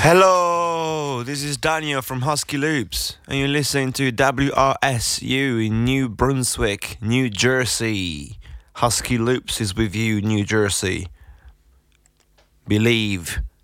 Hello, this is Daniel from Husky Loops, and you're listening to WRSU in New Brunswick, New Jersey. Husky Loops is with you, New Jersey. Believe.